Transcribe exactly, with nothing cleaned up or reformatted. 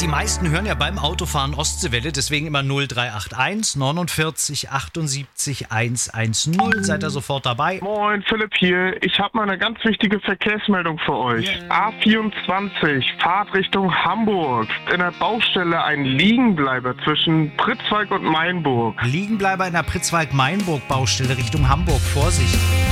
die meisten hören ja beim Autofahren Ostseewelle, deswegen immer null drei acht eins neunundvierzig achtundsiebzig hundertzehn. Seid ihr sofort dabei? Moin, Philipp hier. Ich habe mal eine ganz wichtige Verkehrsmeldung für euch. Yeah. A vierundzwanzig, Fahrt Richtung Hamburg. In der Baustelle ein Liegenbleiber zwischen Pritzwalk und Mainburg. Liegenbleiber in der Pritzwalk-Mainburg-Baustelle Richtung Hamburg. Vorsicht!